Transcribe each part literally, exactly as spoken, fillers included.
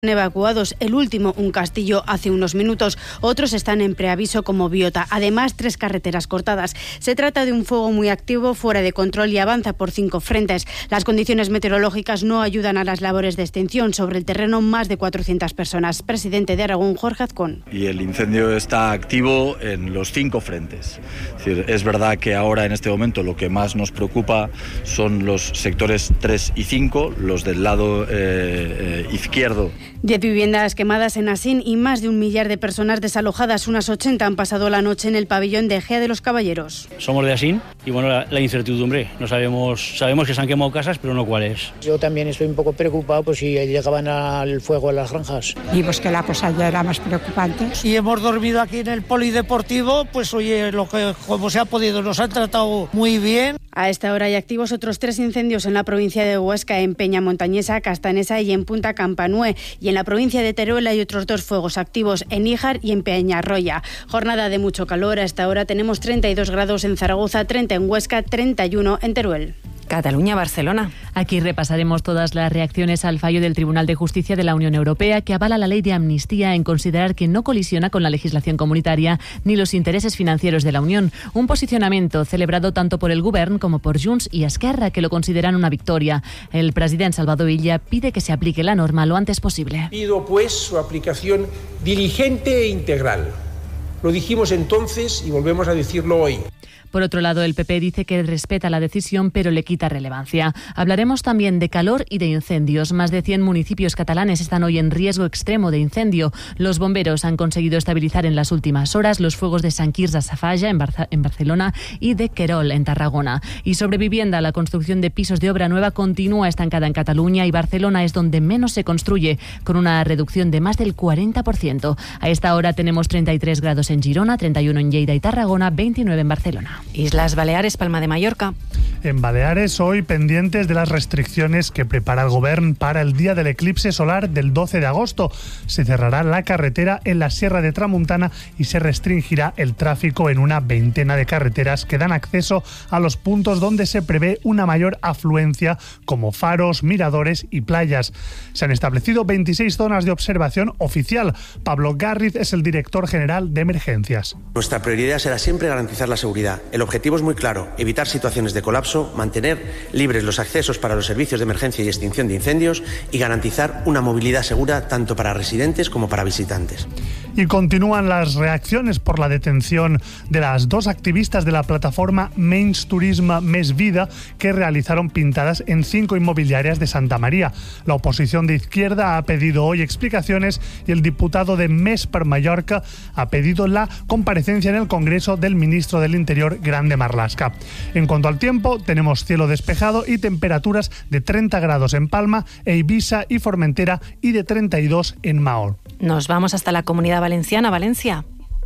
Evacuados, el último, un castillo, hace unos minutos. Otros están en preaviso como Biota. Además, tres carreteras cortadas. Se trata de un fuego muy activo, fuera de control y avanza por cinco frentes. Las condiciones meteorológicas no ayudan a las labores de extinción. Sobre el terreno, más de cuatrocientas personas. Presidente de Aragón, Jorge Azcón. Y el incendio está activo en los cinco frentes. Es decir, es verdad que ahora, en este momento, lo que más nos preocupa son los sectores tres y cinco, los del lado eh, eh, izquierdo. Diez viviendas quemadas en Asín y más de un millar de personas desalojadas. Unas ochenta han pasado la noche en el pabellón de Egea de los Caballeros. Somos de Asín y bueno, la, la incertidumbre. No sabemos, sabemos que se han quemado casas, pero no cuáles. Yo también estoy un poco preocupado pues si llegaban al fuego a las granjas. Y pues que la cosa ya era más preocupante. Y hemos dormido aquí en el polideportivo, pues oye, lo que como se ha podido, nos han tratado muy bien. A esta hora hay activos otros tres incendios en la provincia de Huesca, en Peña Montañesa, Castanesa y en Punta Campanue. Y en la provincia de Teruel hay otros dos fuegos activos, en Níjar y en Peñarroya. Jornada de mucho calor. A esta hora tenemos treinta y dos grados en Zaragoza, treinta en Huesca, treinta y uno en Teruel. Cataluña-Barcelona. Aquí repasaremos todas las reacciones al fallo del Tribunal de Justicia de la Unión Europea que avala la ley de amnistía en considerar que no colisiona con la legislación comunitaria ni los intereses financieros de la Unión. Un posicionamiento celebrado tanto por el Govern como por Junts y Esquerra, que lo consideran una victoria. El presidente Salvador Illa pide que se aplique la norma lo antes posible. Pido pues su aplicación diligente e integral. Lo dijimos entonces y volvemos a decirlo hoy. Por otro lado, el P P dice que respeta la decisión, pero le quita relevancia. Hablaremos también de calor y de incendios. Más de cien municipios catalanes están hoy en riesgo extremo de incendio. Los bomberos han conseguido estabilizar en las últimas horas los fuegos de Sant Quirze Safaja en, Barza- en Barcelona y de Querol en Tarragona. Y sobre vivienda, la construcción de pisos de obra nueva continúa estancada en Cataluña y Barcelona es donde menos se construye, con una reducción de más del cuarenta por ciento. A esta hora tenemos treinta y tres grados en Girona, treinta y uno en Lleida y Tarragona, veintinueve en Barcelona. Islas Baleares, Palma de Mallorca. En Baleares, hoy pendientes de las restricciones que prepara el Govern para el día del eclipse solar del doce de agosto. Se cerrará la carretera en la Sierra de Tramuntana y se restringirá el tráfico en una veintena de carreteras que dan acceso a los puntos donde se prevé una mayor afluencia, como faros, miradores y playas. Se han establecido veintiséis zonas de observación oficial. Pablo Garriz es el director general de emergencias. Nuestra prioridad será siempre garantizar la seguridad. El objetivo es muy claro: evitar situaciones de colapso, mantener libres los accesos para los servicios de emergencia y extinción de incendios y garantizar una movilidad segura tanto para residentes como para visitantes. Y continúan las reacciones por la detención de las dos activistas de la plataforma Menys Turisme Més Vida que realizaron pintadas en cinco inmobiliarias de Santa María. La oposición de izquierda ha pedido hoy explicaciones y el diputado de Més per Mallorca ha pedido la comparecencia en el Congreso del ministro del Interior, Grande Marlaska. En cuanto al tiempo, tenemos cielo despejado y temperaturas de treinta grados en Palma, e Ibiza y Formentera y de treinta y dos en Mahón. Nos vamos hasta la Comunidad Valenciana, Valencia.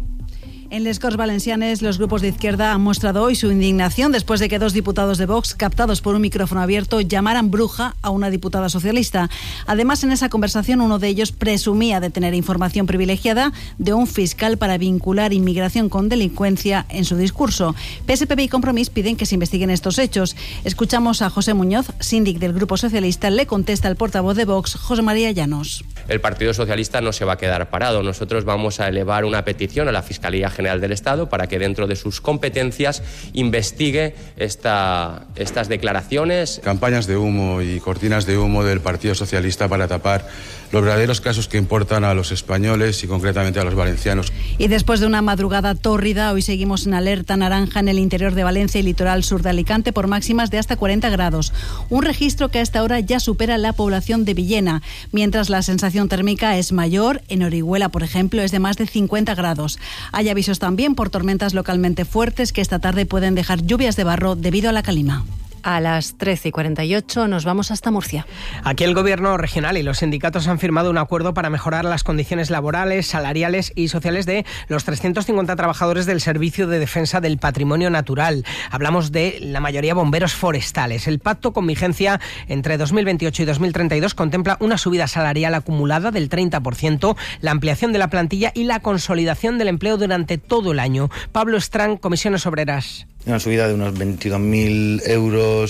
En les Corts Valencianes, los grupos de izquierda han mostrado hoy su indignación después de que dos diputados de Vox, captados por un micrófono abierto, llamaran bruja a una diputada socialista. Además, en esa conversación, uno de ellos presumía de tener información privilegiada de un fiscal para vincular inmigración con delincuencia en su discurso. P S P B y Compromís piden que se investiguen estos hechos. Escuchamos a José Muñoz, síndic del Grupo Socialista. Le contesta el portavoz de Vox, José María Llanos. El Partido Socialista no se va a quedar parado. Nosotros vamos a elevar una petición a la Fiscalía General del Estado para que dentro de sus competencias investigue esta, estas declaraciones. Campañas de humo y cortinas de humo del Partido Socialista para tapar los verdaderos casos que importan a los españoles y concretamente a los valencianos. Y después de una madrugada tórrida, hoy seguimos en alerta naranja en el interior de Valencia y litoral sur de Alicante por máximas de hasta cuarenta grados. Un registro que a esta hora ya supera la población de Villena, mientras la sensación térmica es mayor. En Orihuela, por ejemplo, es de más de cincuenta grados. Hay avisos también por tormentas localmente fuertes que esta tarde pueden dejar lluvias de barro debido a la calima. A las trece y cuarenta y ocho nos vamos hasta Murcia. Aquí el Gobierno regional y los sindicatos han firmado un acuerdo para mejorar las condiciones laborales, salariales y sociales de los trescientos cincuenta trabajadores del Servicio de Defensa del Patrimonio Natural. Hablamos de la mayoría bomberos forestales. El pacto con vigencia entre dos mil veintiocho y dos mil treinta y dos contempla una subida salarial acumulada del treinta por ciento, la ampliación de la plantilla y la consolidación del empleo durante todo el año. Pablo Estrán, Comisiones Obreras. Una subida de unos veintidós mil euros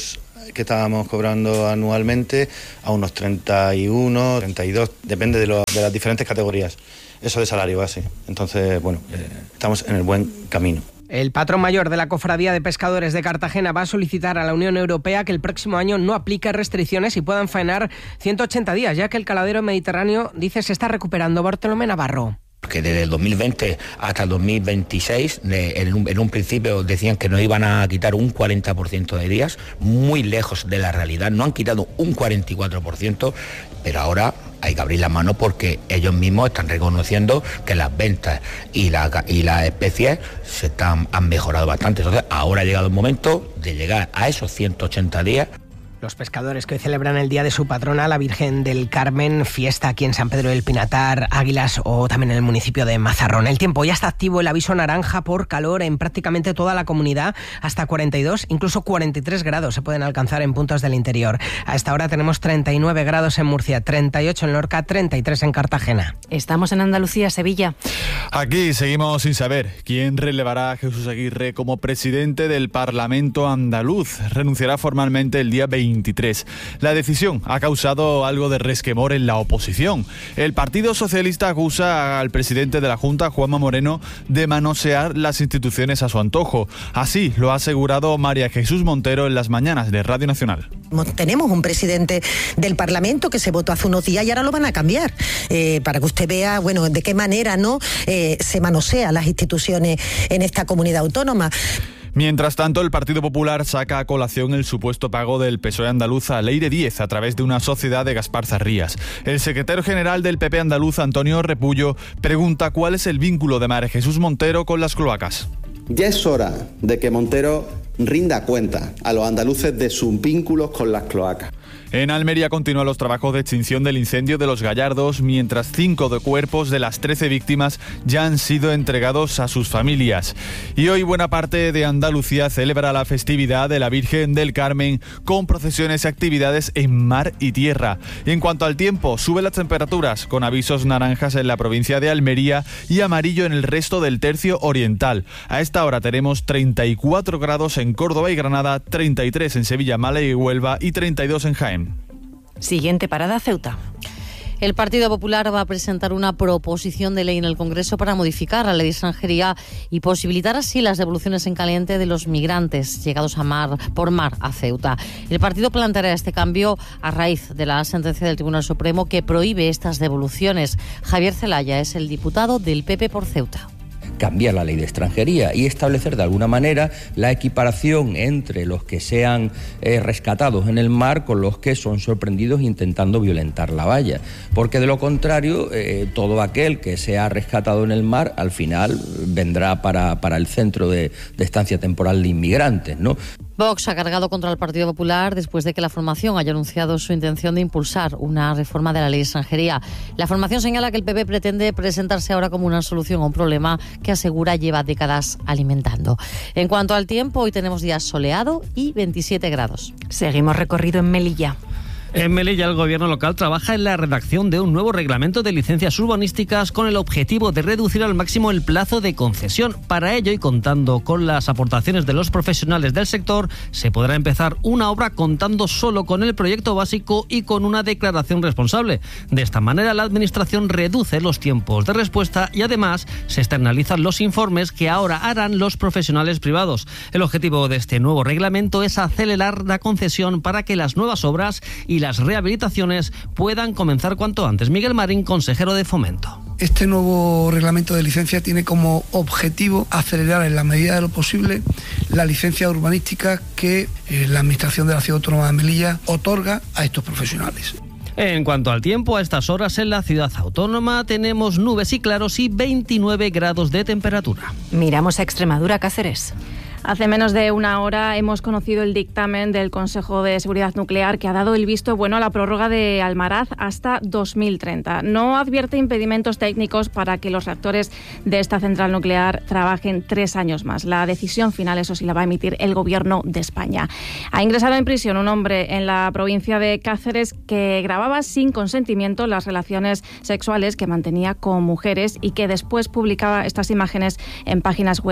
que estábamos cobrando anualmente a unos treinta y uno, treinta y dos, depende de, lo, de las diferentes categorías. Eso de salario base. Entonces, bueno, eh, estamos en el buen camino. El patrón mayor de la Cofradía de Pescadores de Cartagena va a solicitar a la Unión Europea que el próximo año no aplique restricciones y puedan faenar ciento ochenta días, ya que el caladero mediterráneo, dice, se está recuperando. Bartolomé Navarro. Que desde el dos mil veinte hasta el dos mil veintiséis, en un, en un principio decían que nos iban a quitar un cuarenta por ciento de días, muy lejos de la realidad, no han quitado un cuarenta y cuatro por ciento, pero ahora hay que abrir la mano porque ellos mismos están reconociendo que las ventas y, la, y las especies se están, han mejorado bastante. Entonces ahora ha llegado el momento de llegar a esos ciento ochenta días. Los pescadores que hoy celebran el día de su patrona, la Virgen del Carmen, fiesta aquí en San Pedro del Pinatar, Águilas o también en el municipio de Mazarrón. El tiempo, ya está activo el aviso naranja por calor en prácticamente toda la comunidad, hasta cuarenta y dos, incluso cuarenta y tres grados se pueden alcanzar en puntos del interior. A esta hora tenemos treinta y nueve grados en Murcia, treinta y ocho en Lorca, treinta y tres en Cartagena. Estamos en Andalucía, Sevilla. Aquí seguimos sin saber quién relevará a Jesús Aguirre como presidente del Parlamento andaluz. Renunciará formalmente el día veintitrés. La decisión ha causado algo de resquemor en la oposición. El Partido Socialista acusa al presidente de la Junta, Juanma Moreno, de manosear las instituciones a su antojo. Así lo ha asegurado María Jesús Montero en las mañanas de Radio Nacional. Tenemos un presidente del Parlamento que se votó hace unos días y ahora lo van a cambiar, eh, para que usted vea, bueno, de qué manera no eh, se manosea las instituciones en esta comunidad autónoma. Mientras tanto, el Partido Popular saca a colación el supuesto pago del P S O E andaluz a Leire Díez a través de una sociedad de Gaspar Zarrías. El secretario general del P P andaluz, Antonio Repullo, pregunta cuál es el vínculo de María Jesús Montero con las cloacas. Ya es hora de que Montero rinda cuenta a los andaluces de sus vínculos con las cloacas. En Almería continúan los trabajos de extinción del incendio de Los Gallardos, mientras cinco de cuerpos de las trece víctimas ya han sido entregados a sus familias. Y hoy buena parte de Andalucía celebra la festividad de la Virgen del Carmen con procesiones y actividades en mar y tierra. Y en cuanto al tiempo, suben las temperaturas con avisos naranjas en la provincia de Almería y amarillo en el resto del tercio oriental. A esta hora tenemos treinta y cuatro grados en Córdoba y Granada, treinta y tres en Sevilla, Málaga y Huelva y treinta y dos en Jaén. Siguiente parada, Ceuta. El Partido Popular va a presentar una proposición de ley en el Congreso para modificar la ley de extranjería y posibilitar así las devoluciones en caliente de los migrantes llegados a mar, por mar a Ceuta. El partido planteará este cambio a raíz de la sentencia del Tribunal Supremo que prohíbe estas devoluciones. Javier Zelaya es el diputado del P P por Ceuta. Cambiar la ley de extranjería y establecer de alguna manera la equiparación entre los que sean eh, rescatados en el mar con los que son sorprendidos intentando violentar la valla, porque de lo contrario eh, todo aquel que sea rescatado en el mar al final vendrá para, para el centro de, de estancia temporal de inmigrantes, ¿no? Vox ha cargado contra el Partido Popular después de que la formación haya anunciado su intención de impulsar una reforma de la ley de extranjería. La formación señala que el P P pretende presentarse ahora como una solución a un problema que asegura lleva décadas alimentando. En cuanto al tiempo, hoy tenemos día soleado y veintisiete grados. Seguimos recorrido en Melilla. En Melilla, el gobierno local trabaja en la redacción de un nuevo reglamento de licencias urbanísticas con el objetivo de reducir al máximo el plazo de concesión. Para ello, y contando con las aportaciones de los profesionales del sector, se podrá empezar una obra contando solo con el proyecto básico y con una declaración responsable. De esta manera, la Administración reduce los tiempos de respuesta y además se externalizan los informes que ahora harán los profesionales privados. El objetivo de este nuevo reglamento es acelerar la concesión para que las nuevas obras y las rehabilitaciones puedan comenzar cuanto antes. Miguel Marín, consejero de Fomento. Este nuevo reglamento de licencia tiene como objetivo acelerar en la medida de lo posible la licencia urbanística que eh, la Administración de la Ciudad Autónoma de Melilla otorga a estos profesionales. En cuanto al tiempo, a estas horas en la ciudad autónoma tenemos nubes y claros y veintinueve grados de temperatura. Miramos a Extremadura, Cáceres. Hace menos de una hora hemos conocido el dictamen del Consejo de Seguridad Nuclear que ha dado el visto bueno a la prórroga de Almaraz hasta dos mil treinta. No advierte impedimentos técnicos para que los reactores de esta central nuclear trabajen tres años más. La decisión final, eso sí, la va a emitir el Gobierno de España. Ha ingresado en prisión un hombre en la provincia de Cáceres que grababa sin consentimiento las relaciones sexuales que mantenía con mujeres y que después publicaba estas imágenes en páginas web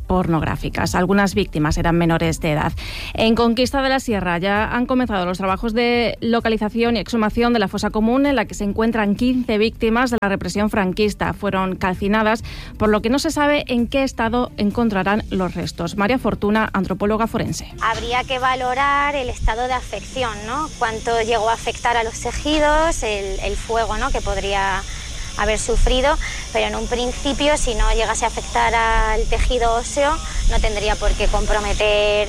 pornográficas. Algunas víctimas eran menores de edad. En Conquista de la Sierra ya han comenzado los trabajos de localización y exhumación de la fosa común en la que se encuentran quince víctimas de la represión franquista. Fueron calcinadas, por lo que no se sabe en qué estado encontrarán los restos. María Fortuna, antropóloga forense. Habría que valorar el estado de afección, ¿no? Cuánto llegó a afectar a los tejidos, el, el fuego, ¿no?, que podría haber sufrido, pero en un principio, si no llegase a afectar al tejido óseo, no tendría por qué comprometer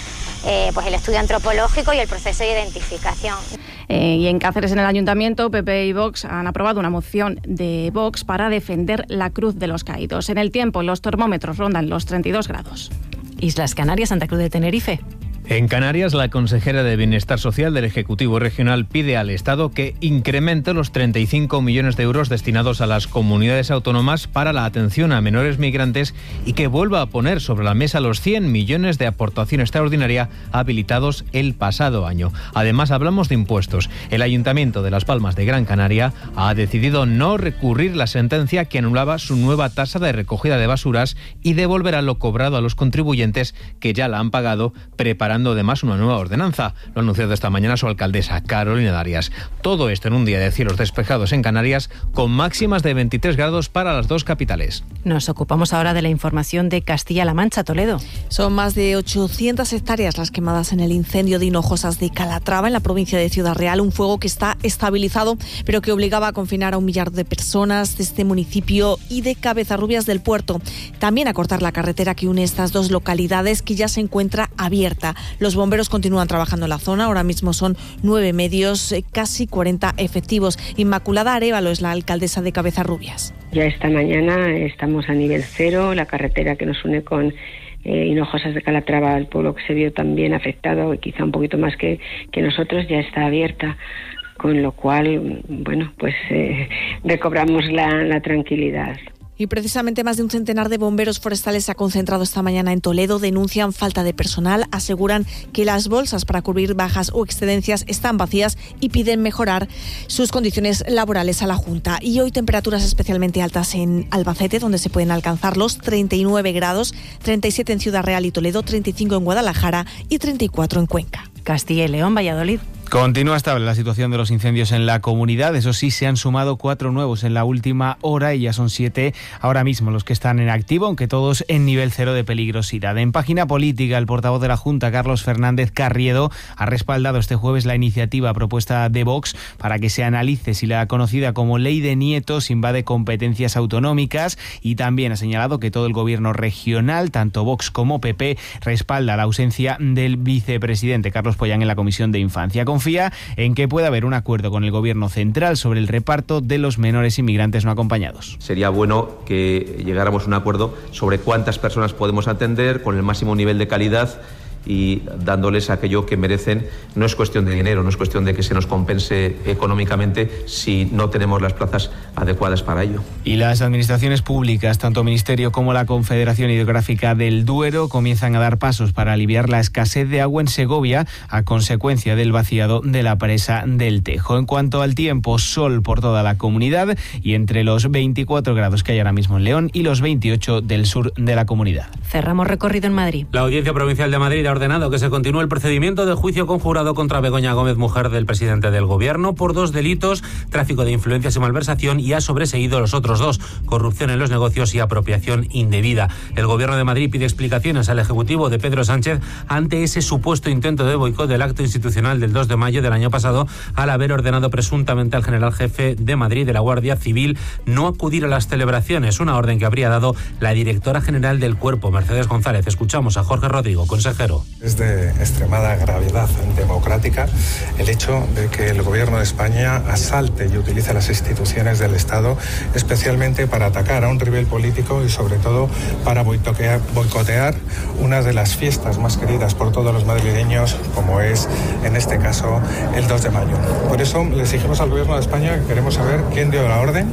eh, pues el estudio antropológico y el proceso de identificación. Eh, y en Cáceres, en el Ayuntamiento, P P y Vox han aprobado una moción de Vox para defender la Cruz de los Caídos. En el tiempo, los termómetros rondan los treinta y dos grados. Islas Canarias, Santa Cruz de Tenerife. En Canarias, la consejera de Bienestar Social del Ejecutivo Regional pide al Estado que incremente los treinta y cinco millones de euros destinados a las comunidades autónomas para la atención a menores migrantes y que vuelva a poner sobre la mesa los cien millones de aportación extraordinaria habilitados el pasado año. Además, hablamos de impuestos. El Ayuntamiento de Las Palmas de Gran Canaria ha decidido no recurrir la sentencia que anulaba su nueva tasa de recogida de basuras y devolverá lo cobrado a los contribuyentes que ya la han pagado, preparando además una nueva ordenanza. Lo ha anunciado esta mañana su alcaldesa, Carolina Darias. Todo esto en un día de cielos despejados en Canarias, con máximas de veintitrés grados para las dos capitales. Nos ocupamos ahora de la información de Castilla-La Mancha, Toledo. Son más de ochocientas hectáreas las quemadas en el incendio de Hinojosas de Calatrava, en la provincia de Ciudad Real. Un fuego que está estabilizado, pero que obligaba a confinar a un millar de personas de este municipio y de Cabezarrubias del Puerto. También a cortar la carretera que une estas dos localidades, que ya se encuentra abierta. Los bomberos continúan trabajando en la zona. Ahora mismo son nueve medios, casi cuarenta efectivos. Inmaculada Arévalo es la alcaldesa de Cabezarrubias. Ya esta mañana estamos a nivel cero. La carretera que nos une con eh, Hinojosas de Calatrava, el pueblo que se vio también afectado, y quizá un poquito más que, que nosotros, ya está abierta. Con lo cual, bueno, pues eh, recobramos la, la tranquilidad. Y precisamente más de un centenar de bomberos forestales se ha concentrado esta mañana en Toledo. Denuncian falta de personal, aseguran que las bolsas para cubrir bajas o excedencias están vacías y piden mejorar sus condiciones laborales a la Junta. Y hoy temperaturas especialmente altas en Albacete, donde se pueden alcanzar los treinta y nueve grados, treinta y siete en Ciudad Real y Toledo, treinta y cinco en Guadalajara y treinta y cuatro en Cuenca. Castilla y León, Valladolid. Continúa estable la situación de los incendios en la comunidad. Eso sí, se han sumado cuatro nuevos en la última hora y ya son siete ahora mismo los que están en activo, aunque todos en nivel cero de peligrosidad. En página política, el portavoz de la Junta, Carlos Fernández Carriedo, ha respaldado este jueves la iniciativa propuesta de Vox para que se analice si la conocida como Ley de Nietos invade competencias autonómicas, y también ha señalado que todo el gobierno regional, tanto Vox como P P, respalda la ausencia del vicepresidente Carlos Pollán en la Comisión de Infancia. Confía en que pueda haber un acuerdo con el gobierno central sobre el reparto de los menores inmigrantes no acompañados. Sería bueno que llegáramos a un acuerdo sobre cuántas personas podemos atender con el máximo nivel de calidad y dándoles aquello que merecen. No es cuestión de dinero, no es cuestión de que se nos compense económicamente si no tenemos las plazas adecuadas para ello. Y las administraciones públicas, tanto el Ministerio como la Confederación Hidrográfica del Duero, comienzan a dar pasos para aliviar la escasez de agua en Segovia a consecuencia del vaciado de la presa del Tejo. En cuanto al tiempo, sol por toda la comunidad y entre los veinticuatro grados que hay ahora mismo en León y los veintiocho del sur de la comunidad. Cerramos recorrido en Madrid. La Audiencia Provincial de Madrid ha ordenado que se continúe el procedimiento de juicio conjurado contra Begoña Gómez, mujer del presidente del Gobierno, por dos delitos: tráfico de influencias y malversación, y ha sobreseído los otros dos: corrupción en los negocios y apropiación indebida. El Gobierno de Madrid pide explicaciones al Ejecutivo de Pedro Sánchez ante ese supuesto intento de boicot del acto institucional del dos de mayo del año pasado, al haber ordenado presuntamente al general jefe de Madrid de la Guardia Civil no acudir a las celebraciones, una orden que habría dado la directora general del Cuerpo, Mercedes González. Escuchamos a Jorge Rodrigo, consejero. Es de extremada gravedad democrática el hecho de que el Gobierno de España asalte y utilice las instituciones del Estado, especialmente para atacar a un rival político y sobre todo para boicotear, boicotear una de las fiestas más queridas por todos los madrileños, como es en este caso el dos de mayo. Por eso le exigimos al Gobierno de España que queremos saber quién dio la orden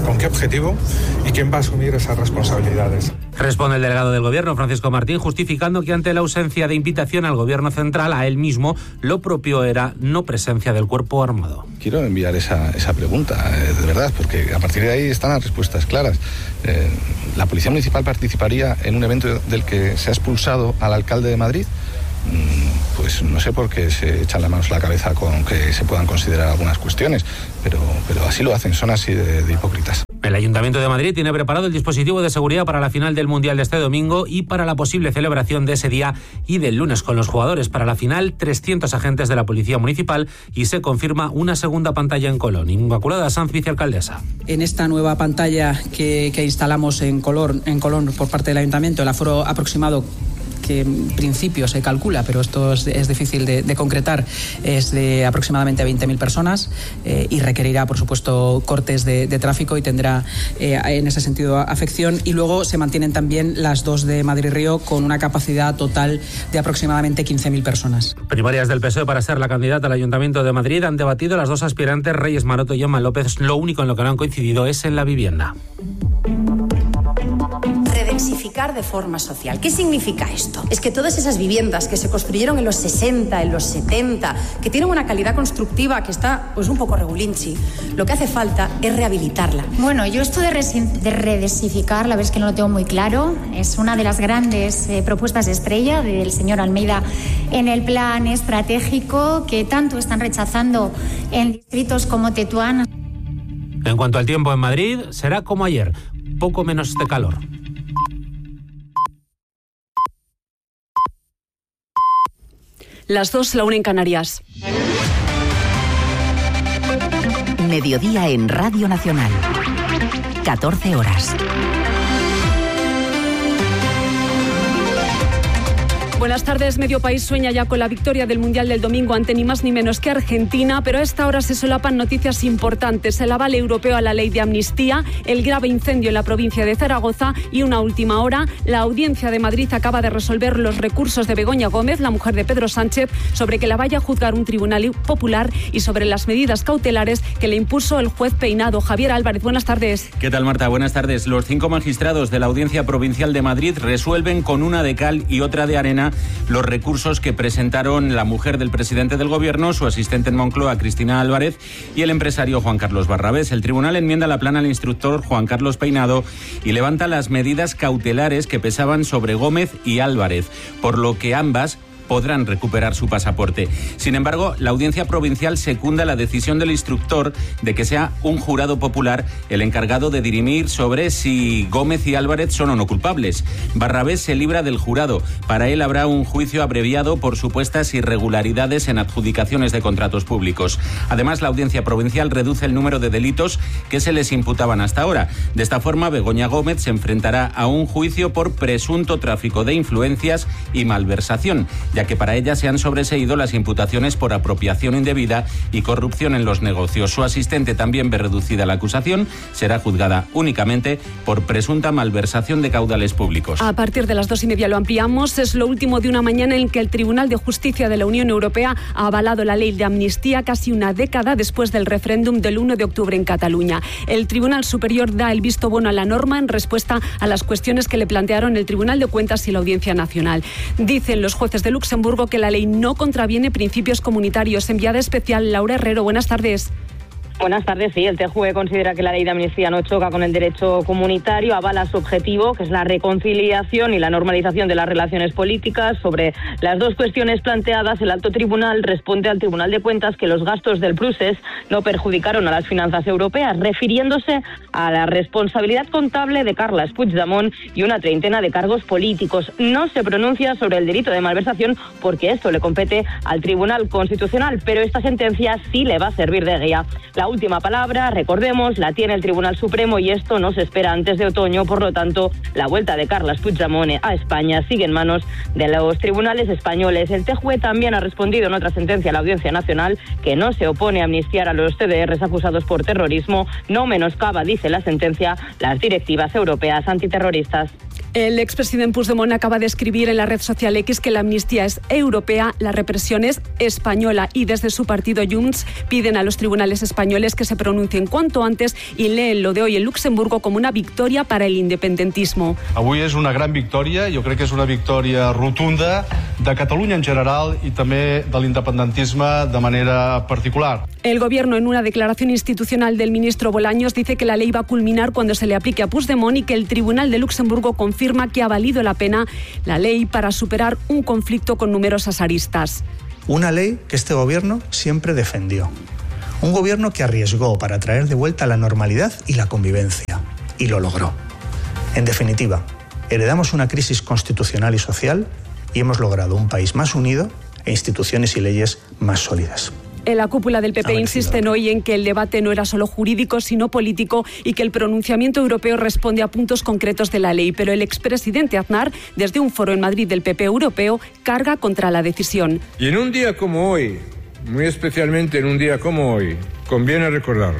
con qué objetivo y quién va a asumir esas responsabilidades. Responde el delegado del Gobierno, Francisco Martín, justificando que ante la ausencia de invitación al Gobierno central, a él mismo, lo propio era no presencia del cuerpo armado. Quiero enviar esa, esa pregunta, eh, de verdad, porque a partir de ahí están las respuestas claras. Eh, ¿La Policía Municipal participaría en un evento del que se ha expulsado al alcalde de Madrid? Mm, pues no sé por qué se echan las manos a la cabeza con que se puedan considerar algunas cuestiones, pero, pero así lo hacen, son así de, de hipócritas. El Ayuntamiento de Madrid tiene preparado el dispositivo de seguridad para la final del Mundial de este domingo y para la posible celebración de ese día y del lunes con los jugadores. Para la final, trescientos agentes de la Policía Municipal y se confirma una segunda pantalla en Colón. Inmaculada Sanz, vicealcaldesa. En esta nueva pantalla que, que instalamos en Colón, en Colón por parte del Ayuntamiento, el aforo aproximado que en principio se calcula, pero esto es, es difícil de, de concretar, es de aproximadamente veinte mil personas eh, y requerirá, por supuesto, cortes de, de tráfico y tendrá eh, en ese sentido afección. Y luego se mantienen también las dos de Madrid-Río con una capacidad total de aproximadamente quince mil personas. Primarias del P S O E para ser la candidata al Ayuntamiento de Madrid. Han debatido las dos aspirantes, Reyes Maroto y Emma López. Lo único en lo que no han coincidido es en la vivienda. Redensificar de forma social. ¿Qué significa esto? Es que todas esas viviendas que se construyeron en los sesenta, en los setenta, que tienen una calidad constructiva que está pues un poco regulinchi, lo que hace falta es rehabilitarla. Bueno, yo esto de, de redensificar, la verdad es que no lo tengo muy claro. Es una de las grandes eh, propuestas de estrella del señor Almeida en el plan estratégico que tanto están rechazando en distritos como Tetuán. En cuanto al tiempo en Madrid, será como ayer, poco menos de calor. Las dos, la una en Canarias. Mediodía en Radio Nacional. catorce horas. Buenas tardes. Medio país sueña ya con la victoria del Mundial del domingo ante ni más ni menos que Argentina, pero a esta hora se solapan noticias importantes. El aval europeo a la ley de amnistía, el grave incendio en la provincia de Zaragoza y una última hora. La Audiencia de Madrid acaba de resolver los recursos de Begoña Gómez, la mujer de Pedro Sánchez, sobre que la vaya a juzgar un tribunal popular y sobre las medidas cautelares que le impuso el juez Peinado. Javier Álvarez, buenas tardes. ¿Qué tal, Marta? Buenas tardes. Los cinco magistrados de la Audiencia Provincial de Madrid resuelven con una de cal y otra de arena los recursos que presentaron la mujer del presidente del Gobierno, su asistente en Moncloa, Cristina Álvarez, y el empresario Juan Carlos Barrabés. El tribunal enmienda la plana al instructor Juan Carlos Peinado y levanta las medidas cautelares que pesaban sobre Gómez y Álvarez, por lo que ambas podrán recuperar su pasaporte. Sin embargo, la Audiencia Provincial secunda la decisión del instructor de que sea un jurado popular el encargado de dirimir sobre si Gómez y Álvarez son o no culpables. Barrabés se libra del jurado. Para él habrá un juicio abreviado por supuestas irregularidades en adjudicaciones de contratos públicos. Además, la Audiencia Provincial reduce el número de delitos que se les imputaban hasta ahora. De esta forma, Begoña Gómez se enfrentará a un juicio por presunto tráfico de influencias y malversación, ya que para ella se han sobreseído las imputaciones por apropiación indebida y corrupción en los negocios. Su asistente también ve reducida la acusación, será juzgada únicamente por presunta malversación de caudales públicos. A partir de las dos y media lo ampliamos. Es lo último de una mañana en que el Tribunal de Justicia de la Unión Europea ha avalado la ley de amnistía casi una década después del referéndum del uno de octubre en Cataluña. El Tribunal Superior da el visto bueno a la norma en respuesta a las cuestiones que le plantearon el Tribunal de Cuentas y la Audiencia Nacional. Dicen los jueces de Luxemburgo que la ley no contraviene principios comunitarios. Enviada especial Laura Herrero, buenas tardes. Buenas tardes. Sí, el T J U E considera que la ley de amnistía no choca con el derecho comunitario, avala su objetivo, que es la reconciliación y la normalización de las relaciones políticas. Sobre las dos cuestiones planteadas, el alto tribunal responde al Tribunal de Cuentas que los gastos del Prusés no perjudicaron a las finanzas europeas, refiriéndose a la responsabilidad contable de Carles Puigdemont y una treintena de cargos políticos. No se pronuncia sobre el delito de malversación porque esto le compete al Tribunal Constitucional, pero esta sentencia sí le va a servir de guía. La última palabra, recordemos, la tiene el Tribunal Supremo y esto no se espera antes de otoño. Por lo tanto, la vuelta de Carles Puigdemont a España sigue en manos de los tribunales españoles. El T J U E también ha respondido en otra sentencia a la Audiencia Nacional que no se opone a amnistiar a los C D Rs acusados por terrorismo. No menoscaba, dice la sentencia, las directivas europeas antiterroristas. El expresidente Puigdemont acaba de escribir en la red social X que la amnistía es europea, la represión es española, y desde su partido Junts piden a los tribunales españoles que se pronuncien cuanto antes y leen lo de hoy en Luxemburgo como una victòria para el independentismo. Avui és una gran victòria, jo crec que és una victòria rotunda de Catalunya en general i també de l'independentisme de manera particular. El gobierno, en una declaración institucional del ministro Bolaños, dice que la ley va a culminar cuando se le aplique a Puigdemont y que el Tribunal de Luxemburgo confirma que ha valido la pena la ley para superar un conflicto con numerosas aristas. Una ley que este gobierno siempre defendió. Un gobierno que arriesgó para traer de vuelta la normalidad y la convivencia. Y lo logró. En definitiva, heredamos una crisis constitucional y social y hemos logrado un país más unido e instituciones y leyes más sólidas. En la cúpula del P P insisten hoy en que el debate no era solo jurídico, sino político, y que el pronunciamiento europeo responde a puntos concretos de la ley. Pero el expresidente Aznar, desde un foro en Madrid del P P europeo, carga contra la decisión. Y en un día como hoy, muy especialmente en un día como hoy, conviene recordarlo.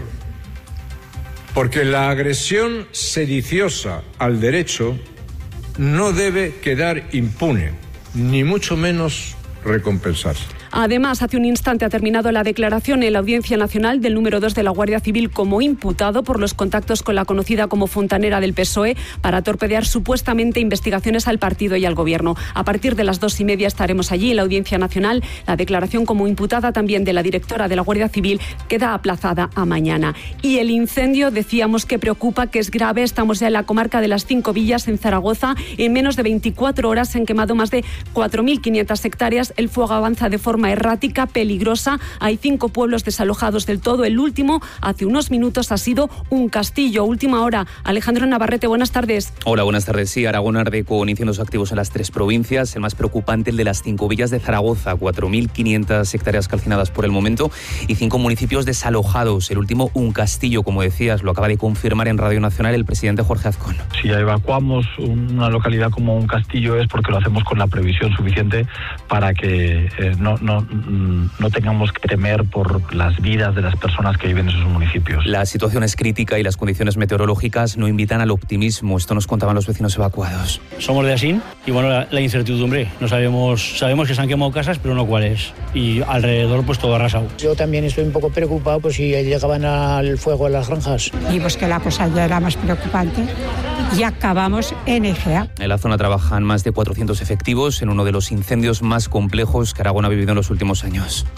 Porque la agresión sediciosa al derecho no debe quedar impune, ni mucho menos recompensarse. Además, hace un instante ha terminado la declaración en la Audiencia Nacional del número dos de la Guardia Civil como imputado por los contactos con la conocida como fontanera del P S O E para torpedear supuestamente investigaciones al partido y al gobierno. A partir de las dos y media estaremos allí en la Audiencia Nacional. La declaración como imputada también de la directora de la Guardia Civil queda aplazada a mañana. Y el incendio, decíamos que preocupa, que es grave. Estamos ya en la comarca de las Cinco Villas, en Zaragoza. En menos de veinticuatro horas se han quemado más de cuatro mil quinientas hectáreas. El fuego avanza de forma errática, peligrosa. Hay cinco pueblos desalojados del todo. El último, hace unos minutos, ha sido un castillo. Última hora. Alejandro Navarrete, buenas tardes. Hola, buenas tardes. Sí, Aragón arde con incendios activos en las tres provincias. El más preocupante, el de las Cinco Villas de Zaragoza. cuatro mil quinientas hectáreas calcinadas por el momento y cinco municipios desalojados. El último, un castillo, como decías, lo acaba de confirmar en Radio Nacional el presidente Jorge Azcón. Si evacuamos una localidad como un castillo es porque lo hacemos con la previsión suficiente para que eh, no, no no tengamos que temer por las vidas de las personas que viven en esos municipios. La situación es crítica y las condiciones meteorológicas no invitan al optimismo. Esto nos contaban los vecinos evacuados. Somos de Asín y bueno, la, la incertidumbre. No sabemos, sabemos que se han quemado casas, pero no cuáles. Y alrededor pues todo arrasado. Yo también estoy un poco preocupado pues si llegaban al fuego a las granjas. Y pues que la cosa ya era más preocupante. Y acabamos en Egea. En la zona trabajan más de cuatrocientos efectivos en uno de los incendios más complejos que Aragón ha vivido en los últimos años.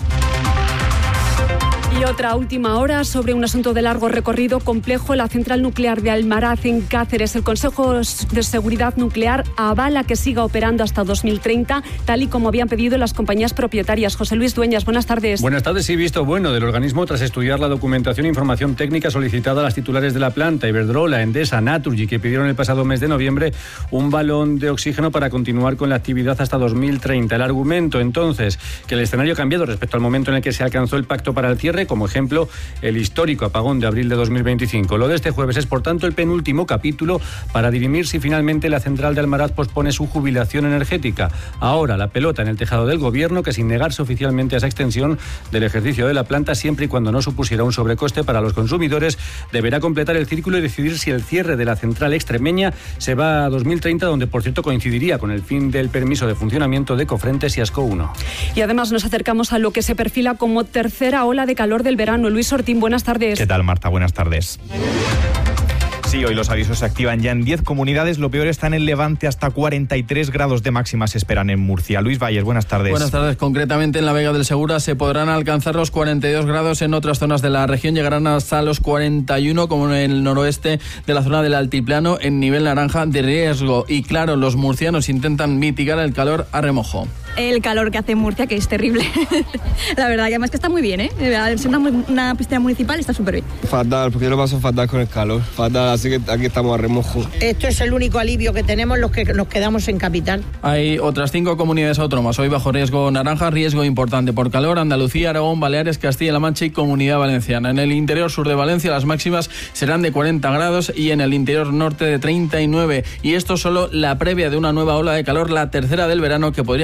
Y otra última hora sobre un asunto de largo recorrido complejo. La central nuclear de Almaraz, en Cáceres. El Consejo de Seguridad Nuclear avala que siga operando hasta dos mil treinta, tal y como habían pedido las compañías propietarias. José Luis Dueñas, buenas tardes. Buenas tardes. Sí, visto bueno del organismo tras estudiar la documentación e información técnica solicitada a las titulares de la planta, Iberdrola, Endesa, Naturgy, que pidieron el pasado mes de noviembre un balón de oxígeno para continuar con la actividad hasta dos mil treinta. El argumento, entonces, que el escenario ha cambiado respecto al momento en el que se alcanzó el pacto para el cierre, como ejemplo el histórico apagón de abril de dos mil veinticinco. Lo de este jueves es, por tanto, el penúltimo capítulo para dirimir si finalmente la central de Almaraz pospone su jubilación energética. Ahora la pelota en el tejado del gobierno, que sin negarse oficialmente a esa extensión del ejercicio de la planta, siempre y cuando no supusiera un sobrecoste para los consumidores, deberá completar el círculo y decidir si el cierre de la central extremeña se va a dos mil treinta, donde por cierto coincidiría con el fin del permiso de funcionamiento de Cofrentes y Asco uno. Y además nos acercamos a lo que se perfila como tercera ola de calor del verano. Luis Ortín, buenas tardes. ¿Qué tal, Marta? Buenas tardes. Sí, hoy los avisos se activan ya en diez comunidades. Lo peor está en el Levante, hasta cuarenta y tres grados de máxima se esperan en Murcia. Luis Valles, buenas tardes. Buenas tardes. Concretamente en la Vega del Segura se podrán alcanzar los cuarenta y dos grados. En otras zonas de la región llegarán hasta los cuarenta y uno, como en el noroeste de la zona del altiplano, en nivel naranja de riesgo. Y claro, los murcianos intentan mitigar el calor a remojo. El calor que hace en Murcia, que es terrible. La verdad, y además que está muy bien, ¿eh? Siendo una, una piscina municipal está súper bien. Fatal, porque yo lo paso fatal con el calor. Fatal, así que aquí estamos a remojo. Esto es el único alivio que tenemos los que nos quedamos en capital. Hay otras cinco comunidades autónomas hoy bajo riesgo naranja, riesgo importante por calor: Andalucía, Aragón, Baleares, Castilla-La Mancha y Comunidad Valenciana. En el interior sur de Valencia las máximas serán de cuarenta grados y en el interior norte de treinta y nueve. Y esto solo la previa de una nueva ola de calor, la tercera del verano, que podría comenzar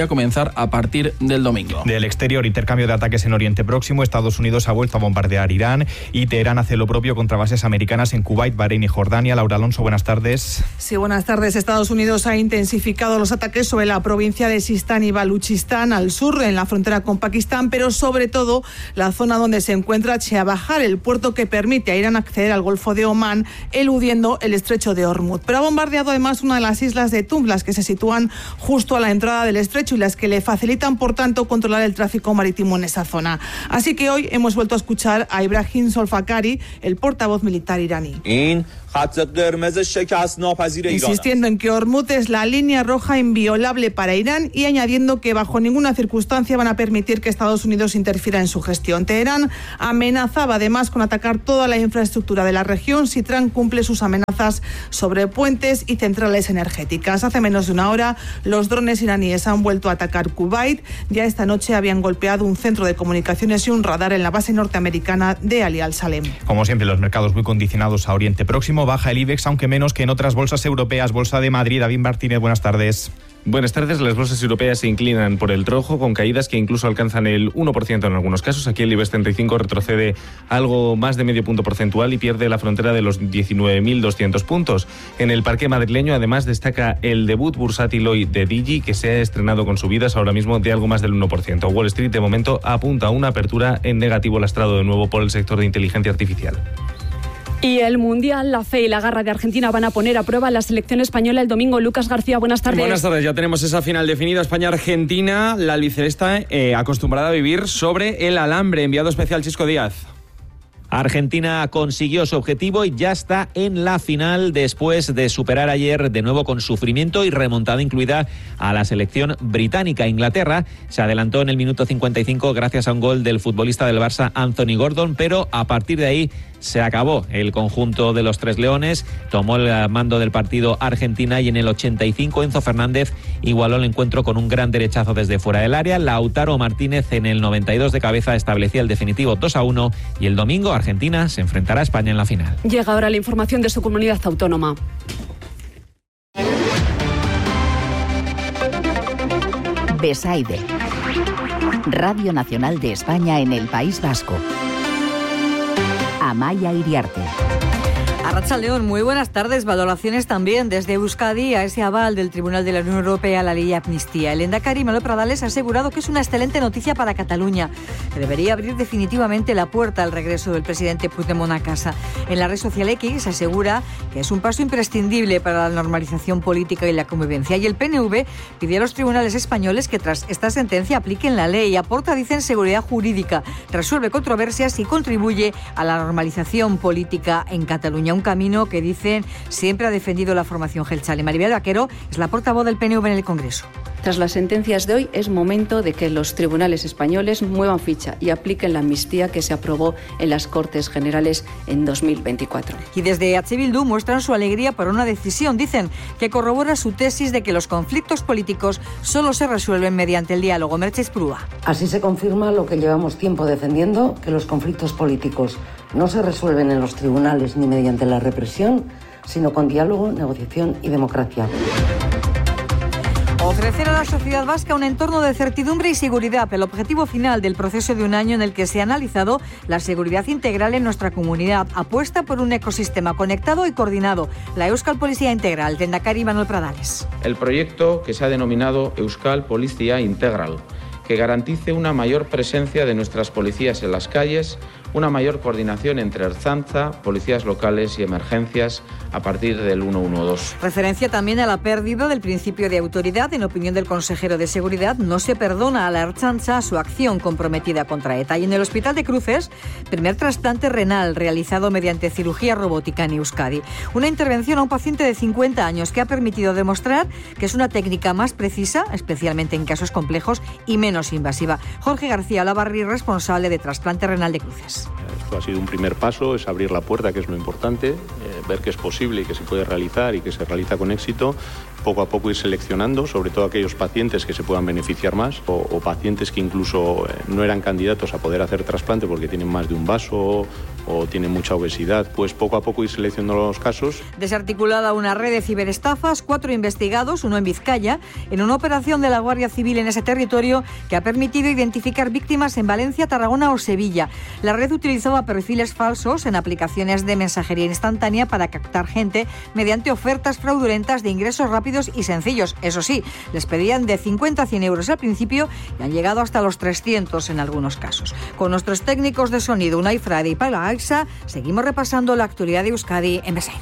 empezar a partir del domingo. Del exterior, intercambio de ataques en Oriente Próximo. Estados Unidos ha vuelto a bombardear Irán y Teherán hace lo propio contra bases americanas en Kuwait, Bahrein y Jordania. Laura Alonso, buenas tardes. Sí, buenas tardes. Estados Unidos ha intensificado los ataques sobre la provincia de Sistán y Baluchistán al sur, en la frontera con Pakistán, pero sobre todo la zona donde se encuentra Chabahar, el puerto que permite a Irán acceder al Golfo de Omán, eludiendo el estrecho de Hormuz. Pero ha bombardeado además una de las islas de Tum, las que se sitúan justo a la entrada del estrecho y las que le facilitan, por tanto, controlar el tráfico marítimo en esa zona. Así que hoy hemos vuelto a escuchar a Ibrahim Zolfakari, el portavoz militar iraní, insistiendo en que Hormuz es la línea roja inviolable para Irán y añadiendo que bajo ninguna circunstancia van a permitir que Estados Unidos interfiera en su gestión. Teherán amenazaba además con atacar toda la infraestructura de la región si Trump cumple sus amenazas sobre puentes y centrales energéticas. Hace menos de una hora, los drones iraníes han vuelto a atacar Kuwait. Ya esta noche habían golpeado un centro de comunicaciones y un radar en la base norteamericana de Ali al-Salem. Como siempre, los mercados muy condicionados a Oriente Próximo. Baja el IBEX, aunque menos que en otras bolsas europeas. Bolsa de Madrid, David Martínez, buenas tardes. Buenas tardes. Las bolsas europeas se inclinan por el rojo, con caídas que incluso alcanzan el uno por ciento en algunos casos. Aquí el IBEX treinta y cinco retrocede algo más de medio punto porcentual y pierde la frontera de los diecinueve mil doscientos puntos. En el parque madrileño, además, destaca el debut bursátil hoy de Digi, que se ha estrenado con subidas ahora mismo de algo más del uno por ciento. Wall Street, de momento, apunta a una apertura en negativo, lastrado de nuevo por el sector de inteligencia artificial. Y el Mundial, la fe y la garra de Argentina van a poner a prueba la selección española el domingo. Lucas García, buenas tardes. Buenas tardes, ya tenemos esa final definida, España-Argentina. La albiceleste eh, acostumbrada a vivir sobre el alambre. Enviado especial Chisco Díaz. Argentina consiguió su objetivo y ya está en la final después de superar ayer de nuevo con sufrimiento y remontada incluida a la selección británica. Inglaterra se adelantó en el minuto cincuenta y cinco gracias a un gol del futbolista del Barça Anthony Gordon, pero a partir de ahí se acabó. El conjunto de los Tres Leones tomó el mando del partido Argentina y en el ochenta y cinco Enzo Fernández igualó el encuentro con un gran derechazo desde fuera del área. Lautaro Martínez en el noventa y dos de cabeza establecía el definitivo dos a uno y el domingo Argentina se enfrentará a España en la final. Llega ahora la información de su comunidad autónoma. Besaide, Radio Nacional de España en el País Vasco. Amaia Iriarte. Arratsaldeon, muy buenas tardes. Valoraciones también desde Euskadi a ese aval del Tribunal de la Unión Europea a la ley de amnistía. El lehendakari Manuel Pradales ha asegurado que es una excelente noticia para Cataluña, que debería abrir definitivamente la puerta al regreso del presidente Puigdemont a casa. En la red social X se asegura que es un paso imprescindible para la normalización política y la convivencia. Y el P N V pide a los tribunales españoles que tras esta sentencia apliquen la ley. Aporta, dicen, seguridad jurídica, resuelve controversias y contribuye a la normalización política en Cataluña. Un camino que, dicen, siempre ha defendido la formación Jeltzale. Maribel Vaquero es la portavoz del P N V en el Congreso. Tras las sentencias de hoy, es momento de que los tribunales españoles muevan ficha y apliquen la amnistía que se aprobó en las Cortes Generales en dos mil veinticuatro. Y desde H. Bildu muestran su alegría por una decisión. Dicen que corrobora su tesis de que los conflictos políticos solo se resuelven mediante el diálogo. Merche Esprúa. Así se confirma lo que llevamos tiempo defendiendo, que los conflictos políticos no se resuelven en los tribunales ni mediante la represión, sino con diálogo, negociación y democracia. Ofrecer a la sociedad vasca un entorno de certidumbre y seguridad, el objetivo final del proceso de un año en el que se ha analizado la seguridad integral en nuestra comunidad. Apuesta por un ecosistema conectado y coordinado. La Euskal Policía Integral, lehendakari Manuel Pradales. El proyecto que se ha denominado Euskal Policía Integral, que garantice una mayor presencia de nuestras policías en las calles, una mayor coordinación entre Ertzaintza, policías locales y emergencias a partir del ciento doce. Referencia también a la pérdida del principio de autoridad. En opinión del consejero de Seguridad, no se perdona a la Ertzaintza su acción comprometida contra ETA. Y en el Hospital de Cruces, primer trasplante renal realizado mediante cirugía robótica en Euskadi. Una intervención a un paciente de cincuenta años que ha permitido demostrar que es una técnica más precisa, especialmente en casos complejos, y menos invasiva. Jorge García Olavarri, responsable de trasplante renal de Cruces. Esto ha sido un primer paso, es abrir la puerta, que es lo importante. Eh, ver que es posible y que se puede realizar y que se realiza con éxito, poco a poco ir seleccionando, sobre todo aquellos pacientes que se puedan beneficiar más o, o pacientes que incluso no eran candidatos a poder hacer trasplante porque tienen más de un vaso o tienen mucha obesidad, pues poco a poco ir seleccionando los casos. Desarticulada una red de ciberestafas, cuatro investigados, uno en Vizcaya, en una operación de la Guardia Civil en ese territorio que ha permitido identificar víctimas en Valencia, Tarragona o Sevilla. La red utilizaba perfiles falsos en aplicaciones de mensajería instantánea para captar gente mediante ofertas fraudulentas de ingresos rápidos y sencillos. Eso sí, les pedían de cincuenta a cien euros al principio y han llegado hasta los trescientos en algunos casos. Con nuestros técnicos de sonido, Unai Frade y Paula Aixa, seguimos repasando la actualidad de Euskadi en Besaire.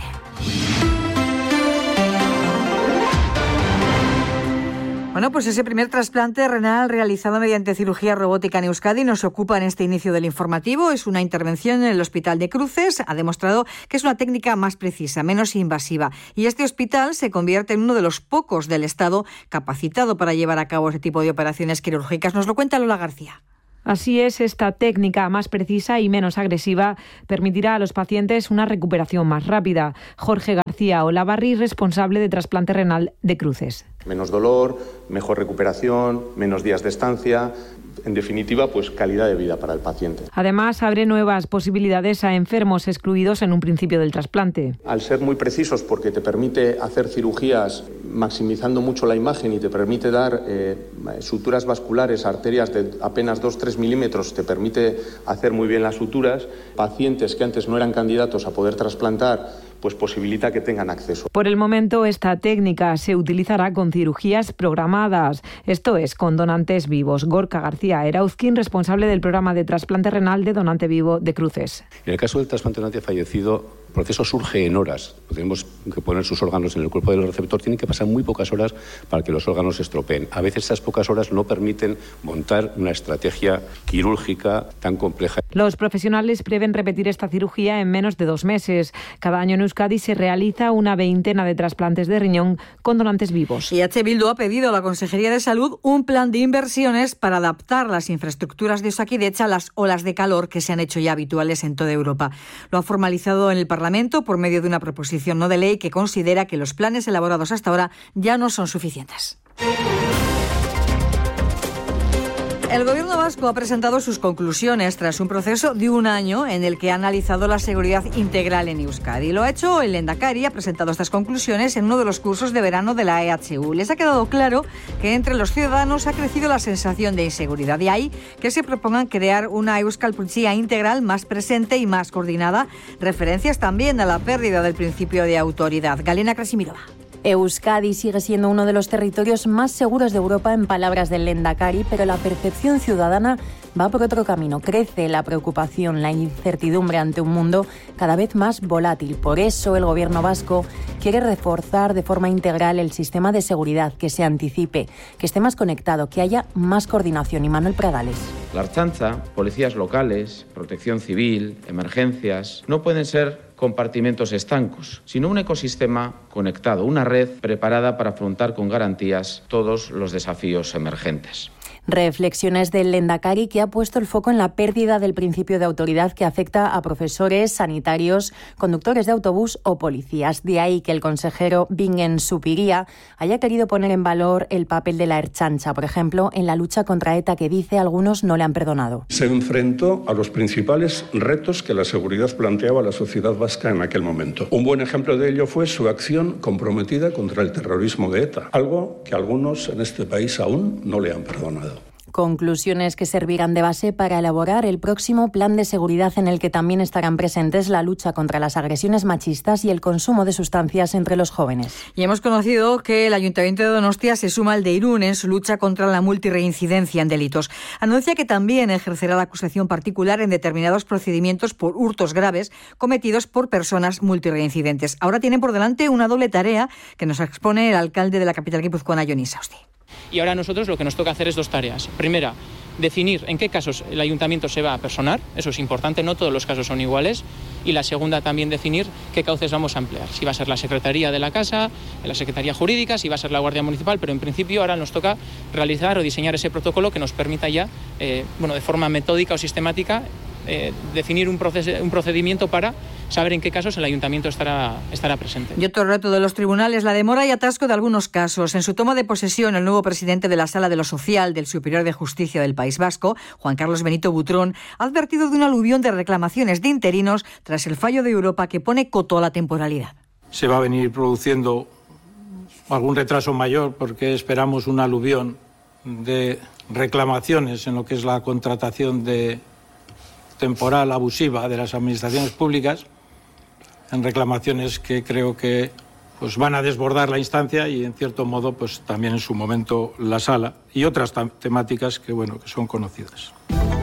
Bueno, pues ese primer trasplante renal realizado mediante cirugía robótica en Euskadi nos ocupa en este inicio del informativo. Es una intervención en el Hospital de Cruces. Ha demostrado que es una técnica más precisa, menos invasiva. Y este hospital se convierte en uno de los pocos del Estado capacitado para llevar a cabo este tipo de operaciones quirúrgicas. Nos lo cuenta Lola García. Así es, esta técnica más precisa y menos agresiva permitirá a los pacientes una recuperación más rápida. Jorge García Olavarri, responsable de trasplante renal de Cruces. Menos dolor, mejor recuperación, menos días de estancia. En definitiva, pues calidad de vida para el paciente. Además, abre nuevas posibilidades a enfermos excluidos en un principio del trasplante. Al ser muy precisos, porque te permite hacer cirugías maximizando mucho la imagen y te permite dar eh, suturas vasculares, arterias de apenas dos a tres milímetros, te permite hacer muy bien las suturas. Pacientes que antes no eran candidatos a poder trasplantar, pues posibilita que tengan acceso. Por el momento, esta técnica se utilizará con cirugías programadas, esto es, con donantes vivos. Gorka García Erauzkin, responsable del programa de trasplante renal de donante vivo de Cruces. En el caso del trasplante fallecido, el proceso surge en horas. Tenemos que poner sus órganos en el cuerpo del receptor. Tienen que pasar muy pocas horas para que los órganos se estropeen. A veces esas pocas horas no permiten montar una estrategia quirúrgica tan compleja. Los profesionales prevén repetir esta cirugía en menos de dos meses. Cada año en Euskadi se realiza una veintena de trasplantes de riñón con donantes vivos. Y H. Bildu ha pedido a la Consejería de Salud un plan de inversiones para adaptar las infraestructuras de Osakidetza a las olas de calor que se han hecho ya habituales en toda Europa. Lo ha formalizado en el Parlamento por medio de una proposición no de ley que considera que los planes elaborados hasta ahora ya no son suficientes. El Gobierno vasco ha presentado sus conclusiones tras un proceso de un año en el que ha analizado la seguridad integral en Euskadi. Lo ha hecho el Lehendakari, ha presentado estas conclusiones en uno de los cursos de verano de la E H U. Les ha quedado claro que entre los ciudadanos ha crecido la sensación de inseguridad. De ahí que se propongan crear una Euskal Polizia integral más presente y más coordinada. Referencias también a la pérdida del principio de autoridad. Galena Krasimirova. Euskadi sigue siendo uno de los territorios más seguros de Europa en palabras del Lehendakari, pero la percepción ciudadana va por otro camino. Crece la preocupación, la incertidumbre ante un mundo cada vez más volátil. Por eso el Gobierno vasco quiere reforzar de forma integral el sistema de seguridad, que se anticipe, que esté más conectado, que haya más coordinación. Y Manuel Pradales. La Ertzaintza, policías locales, protección civil, emergencias, no pueden ser compartimentos estancos, sino un ecosistema conectado, una red preparada para afrontar con garantías todos los desafíos emergentes. Reflexiones del Lehendakari, que ha puesto el foco en la pérdida del principio de autoridad que afecta a profesores, sanitarios, conductores de autobús o policías. De ahí que el consejero Bingen Zupiria haya querido poner en valor el papel de la Ertzaintza, por ejemplo, en la lucha contra ETA, que dice algunos no le han perdonado. Se enfrentó a los principales retos que la seguridad planteaba a la sociedad vasca en aquel momento. Un buen ejemplo de ello fue su acción comprometida contra el terrorismo de ETA, algo que algunos en este país aún no le han perdonado. Conclusiones que servirán de base para elaborar el próximo plan de seguridad, en el que también estarán presentes la lucha contra las agresiones machistas y el consumo de sustancias entre los jóvenes. Y hemos conocido que el Ayuntamiento de Donostia se suma al de Irún en su lucha contra la multirreincidencia en delitos. Anuncia que también ejercerá la acusación particular en determinados procedimientos por hurtos graves cometidos por personas multirreincidentes. Ahora tienen por delante una doble tarea que nos expone el alcalde de la capital guipuzcoana, Jon Isausti. Y ahora a nosotros lo que nos toca hacer es dos tareas. Primera, definir en qué casos el ayuntamiento se va a personar, eso es importante, no todos los casos son iguales. Y la segunda, también definir qué cauces vamos a emplear. Si va a ser la Secretaría de la Casa, la Secretaría Jurídica, si va a ser la Guardia Municipal, pero en principio ahora nos toca realizar o diseñar ese protocolo que nos permita ya, eh, bueno, de forma metódica o sistemática, eh, definir un, proces- un procedimiento para saber en qué casos el ayuntamiento estará, estará presente. Y otro reto de los tribunales, la demora y atasco de algunos casos. En su toma de posesión, el nuevo presidente de la Sala de lo Social del Superior de Justicia del País Vasco, Juan Carlos Benito Butrón, ha advertido de un aluvión de reclamaciones de interinos tras el fallo de Europa que pone coto a la temporalidad. Se va a venir produciendo algún retraso mayor porque esperamos un aluvión de reclamaciones en lo que es la contratación de temporal abusiva de las administraciones públicas, en reclamaciones que creo que pues van a desbordar la instancia y en cierto modo pues también en su momento la sala y otras temáticas que bueno que son conocidas.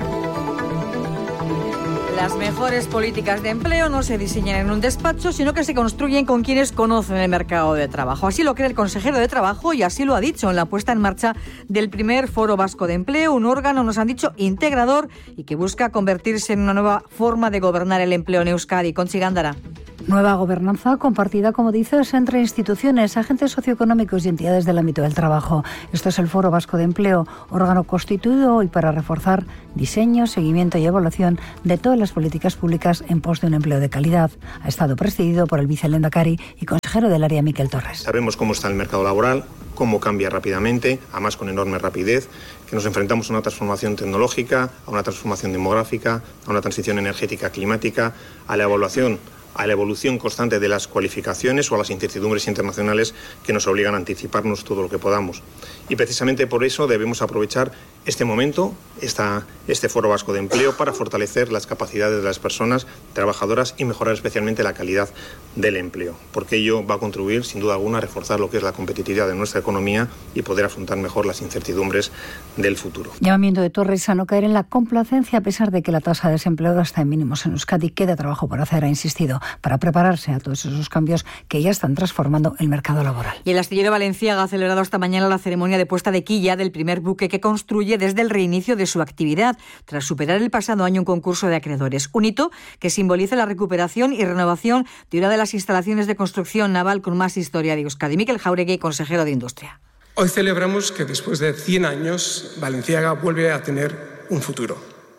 Las mejores políticas de empleo no se diseñan en un despacho, sino que se construyen con quienes conocen el mercado de trabajo. Así lo cree el consejero de Trabajo y así lo ha dicho en la puesta en marcha del primer Foro Vasco de Empleo, un órgano, nos han dicho, integrador y que busca convertirse en una nueva forma de gobernar el empleo en Euskadi. Conchi Gándara. Nueva gobernanza compartida, como dices, entre instituciones, agentes socioeconómicos y entidades del ámbito del trabajo. Esto es el Foro Vasco de Empleo, órgano constituido hoy para reforzar diseño, seguimiento y evaluación de todas las políticas públicas en pos de un empleo de calidad. Ha estado presidido por el vicelehendakari y consejero del área, Miquel Torres. Sabemos cómo está el mercado laboral, cómo cambia rápidamente, además con enorme rapidez, que nos enfrentamos a una transformación tecnológica, a una transformación demográfica, a una transición energética climática, a la evaluación a la evolución constante de las cualificaciones o a las incertidumbres internacionales que nos obligan a anticiparnos todo lo que podamos. Y precisamente por eso debemos aprovechar este momento, esta, este Foro Vasco de Empleo, para fortalecer las capacidades de las personas trabajadoras y mejorar especialmente la calidad del empleo, porque ello va a contribuir sin duda alguna a reforzar lo que es la competitividad de nuestra economía y poder afrontar mejor las incertidumbres del futuro. Llamamiento de Torres a no caer en la complacencia a pesar de que la tasa de desempleo está en mínimos en Euskadi. Queda trabajo por hacer, ha insistido, para prepararse a todos esos cambios que ya están transformando el mercado laboral. Y el astillero Balenciaga ha celebrado esta mañana la ceremonia de puesta de quilla del primer buque que construye desde el reinicio de su actividad, tras superar el pasado año un concurso de acreedores. Un hito que simboliza la recuperación y renovación de una de las instalaciones de construcción naval con más historia de Euskadi. Miquel Jauregui, consejero de Industria. Hoy celebramos que después de cien años Balenciaga vuelve a tener un futuro.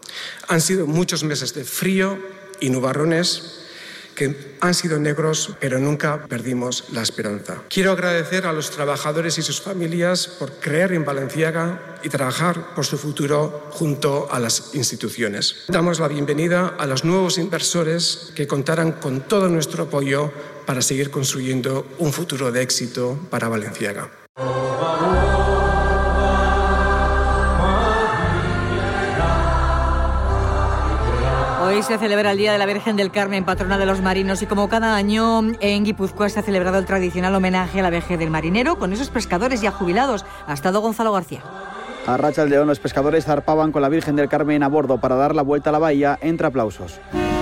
Han sido muchos meses de frío y nubarrones que han sido negros, pero nunca perdimos la esperanza. Quiero agradecer a los trabajadores y sus familias por creer en Balenciaga y trabajar por su futuro junto a las instituciones. Damos la bienvenida a los nuevos inversores que contarán con todo nuestro apoyo para seguir construyendo un futuro de éxito para Balenciaga. Hoy se celebra el Día de la Virgen del Carmen, patrona de los marinos, y como cada año en Guipúzcoa se ha celebrado el tradicional homenaje a la vejez del marinero con esos pescadores ya jubilados. Ha estado Gonzalo García. A Rachaldeón, los pescadores zarpaban con la Virgen del Carmen a bordo para dar la vuelta a la bahía entre aplausos.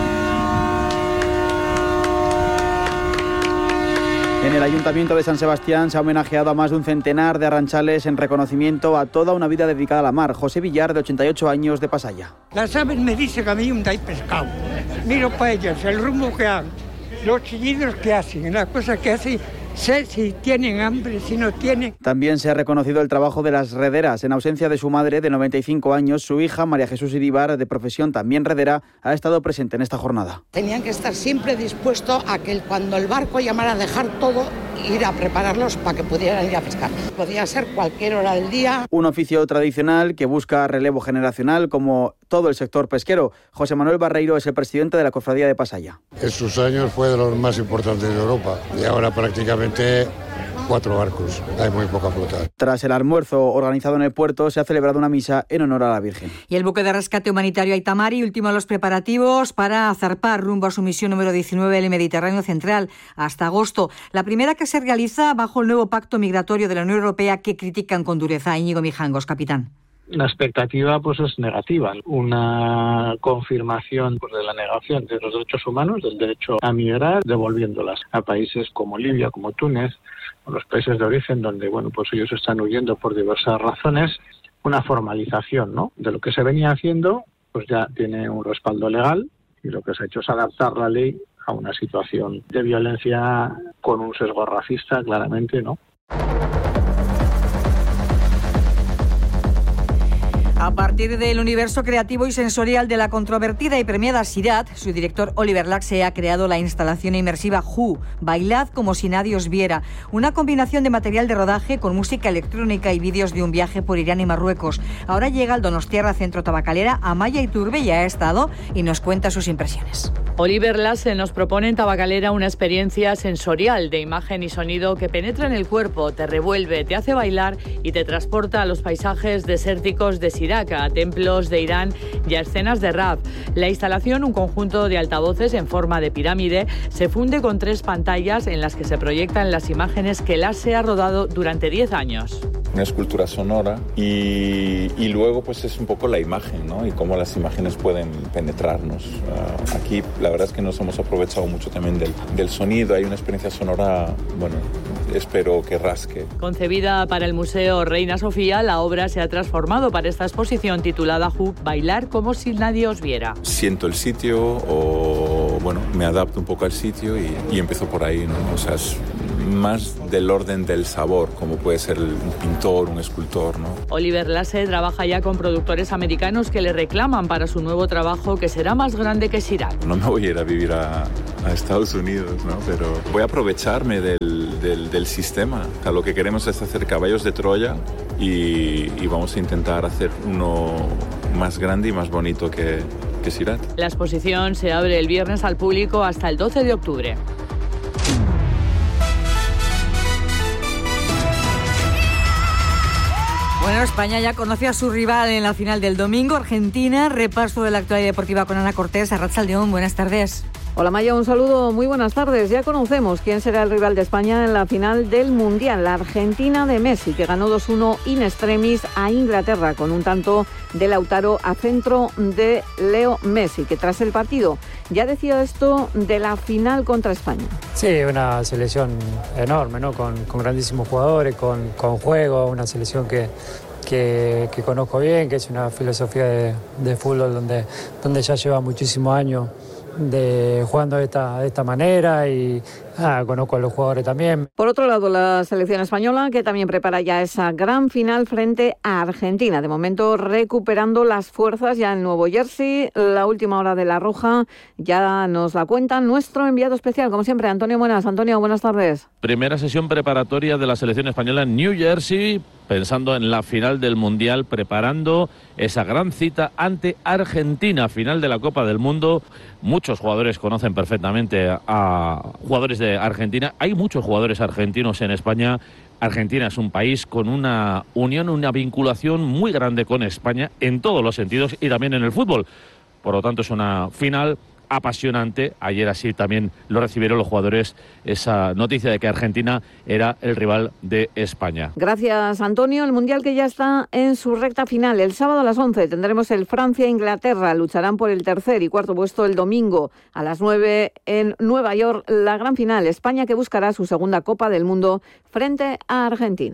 En el Ayuntamiento de San Sebastián se ha homenajeado a más de un centenar de arranchales en reconocimiento a toda una vida dedicada a la mar. José Villar, de ochenta y ocho años, de Pasaya. Las aves me dicen a mí dónde hay pescado. Miro para ellas, el rumbo que dan, los chillidos que hacen, las cosas que hacen. Sé si tienen hambre, si no tienen. También se ha reconocido el trabajo de las rederas. En ausencia de su madre, de noventa y cinco años, su hija, María Jesús Iribar, de profesión también redera, ha estado presente en esta jornada. Tenían que estar siempre dispuestos a que cuando el barco llamara a dejar todo, ir a prepararlos para que pudieran ir a pescar. Podía ser cualquier hora del día. Un oficio tradicional que busca relevo generacional como todo el sector pesquero. José Manuel Barreiro es el presidente de la Cofradía de Pasaya. En sus años fue de los más importantes de Europa y ahora prácticamente cuatro barcos, hay muy poca flota. Tras el almuerzo organizado en el puerto, se ha celebrado una misa en honor a la Virgen. Y el buque de rescate humanitario Aitamari, último de los preparativos para zarpar rumbo a su misión número diecinueve en el Mediterráneo Central hasta agosto. La primera que se realiza bajo el nuevo pacto migratorio de la Unión Europea que critican con dureza. Íñigo Mijangos, capitán. La expectativa pues es negativa, una confirmación pues, de la negación de los derechos humanos, del derecho a migrar, devolviéndolas a países como Libia, como Túnez, o los países de origen donde bueno pues ellos están huyendo por diversas razones. Una formalización, ¿no?, de lo que se venía haciendo, pues ya tiene un respaldo legal y lo que se ha hecho es adaptar la ley a una situación de violencia con un sesgo racista, claramente, ¿no? A partir del universo creativo y sensorial de la controvertida y premiada Sirat, su director Oliver Laxe ha creado la instalación inmersiva Who, Bailad como si nadie os viera, una combinación de material de rodaje con música electrónica y vídeos de un viaje por Irán y Marruecos. Ahora llega al Donostiarra Centro Tabacalera. Amaya Iturbe ya ha estado y nos cuenta sus impresiones. Oliver Laxe nos propone en Tabacalera una experiencia sensorial de imagen y sonido que penetra en el cuerpo, te revuelve, te hace bailar y te transporta a los paisajes desérticos de Sirat, a templos de Irán y a escenas de rap. La instalación, un conjunto de altavoces en forma de pirámide, se funde con tres pantallas en las que se proyectan las imágenes que Laxe ha rodado durante diez años. Una escultura sonora y, y luego pues es un poco la imagen, ¿no? Y cómo las imágenes pueden penetrarnos. Uh, aquí la verdad es que nos hemos aprovechado mucho también del, del sonido. Hay una experiencia sonora, bueno, espero que rasque. Concebida para el Museo Reina Sofía, la obra se ha transformado para esta exposición titulada Who, Bailar como si nadie os viera. Siento el sitio o, bueno, me adapto un poco al sitio y, y empiezo por ahí, ¿no? O sea, es más del orden del sabor, como puede ser un pintor, un escultor, ¿no? Oliver Laxe trabaja ya con productores americanos que le reclaman para su nuevo trabajo, que será más grande que Sirat. No me voy a ir a vivir a, a Estados Unidos, ¿no? Pero voy a aprovecharme del, del, del sistema. O sea, lo que queremos es hacer caballos de Troya y, y vamos a intentar hacer uno más grande y más bonito que, que Sirat. La exposición se abre el viernes al público hasta el doce de octubre. Bueno, España ya conoce a su rival en la final del domingo, Argentina. Repaso de la actualidad deportiva con Ana Cortés. Arratsaldeón, buenas tardes. Hola Maya, un saludo, muy buenas tardes. Ya conocemos quién será el rival de España en la final del Mundial, la Argentina de Messi, que ganó dos uno in extremis a Inglaterra con un tanto de Lautaro a centro de Leo Messi, que tras el partido ya decía esto de la final contra España. Sí, una selección enorme, ¿no? Con, con grandísimos jugadores, con, con juego, una selección que... Que, que conozco bien, que es una filosofía de, de fútbol donde, donde ya lleva muchísimos años de jugando de esta, de esta manera y ah, conozco a los jugadores también. Por otro lado, la selección española, que también prepara ya esa gran final frente a Argentina. De momento recuperando las fuerzas ya en Nuevo Jersey. La última hora de La Roja ya nos la cuenta nuestro enviado especial, como siempre, Antonio Buenas. Antonio, buenas tardes. Primera sesión preparatoria de la selección española en New Jersey, pensando en la final del Mundial, preparando esa gran cita ante Argentina, final de la Copa del Mundo. Muchos jugadores conocen perfectamente a jugadores de Argentina. Hay muchos jugadores argentinos en España. Argentina es un país con una unión, una vinculación muy grande con España en todos los sentidos y también en el fútbol. Por lo tanto, es una final apasionante. Ayer así también lo recibieron los jugadores, esa noticia de que Argentina era el rival de España. Gracias, Antonio. El Mundial que ya está en su recta final. El sábado a las once tendremos el Francia-Inglaterra. Lucharán por el tercer y cuarto puesto el domingo a las nueve en Nueva York. La gran final. España, que buscará su segunda Copa del Mundo frente a Argentina.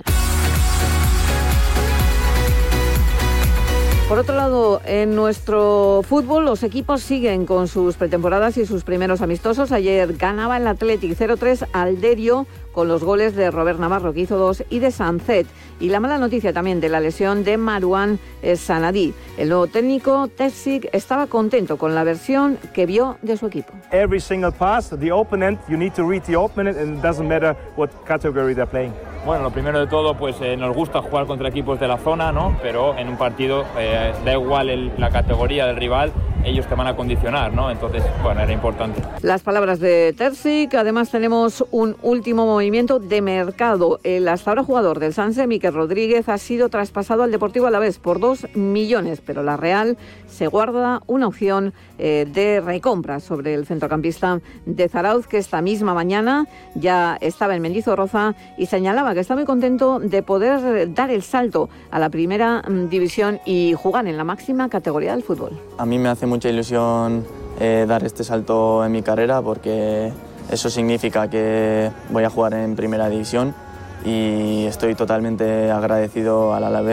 Por otro lado, en nuestro fútbol, los equipos siguen con sus pretemporadas y sus primeros amistosos. Ayer ganaba el Athletic cero tres al Derio con los goles de Robert Navarro, que hizo dos, y de Sancet. Y la mala noticia también de la lesión de Marouane Sanadi. El nuevo técnico, Terzic, estaba contento con la versión que vio de su equipo. Every single pass, the opponent, you need to read the opponent and it doesn't matter what category they're playing. Bueno, lo primero de todo, pues eh, nos gusta jugar contra equipos de la zona, ¿no? Pero en un partido eh, da igual el, la categoría del rival, ellos te van a condicionar, ¿no? Entonces, bueno, era importante. Las palabras de Terzic. Además tenemos un último movimiento de mercado. El hasta ahora jugador del Sanse, Mikel Rodríguez, ha sido traspasado al Deportivo Alavés por dos millones, pero la Real se guarda una opción eh, de recompra sobre el centrocampista de Zarauz, que esta misma mañana ya estaba en Mendizorroza y señalaba que está muy contento de poder dar el salto a la primera división y jugar en la máxima categoría del fútbol. A mí me hace mucha ilusión eh, dar este salto en mi carrera, porque eso significa que voy a jugar en primera división y estoy totalmente agradecido al Alavés